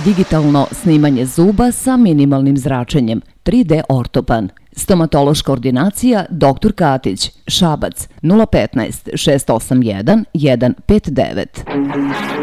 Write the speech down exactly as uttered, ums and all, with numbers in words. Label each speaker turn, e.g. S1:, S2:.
S1: Digitalno snimanje zuba sa minimalnim zračenjem, tri D ortopan. Stomatološka ordinacija doktor Katić, Šabac, nula petnaest šest osam jedan jedan pet devet.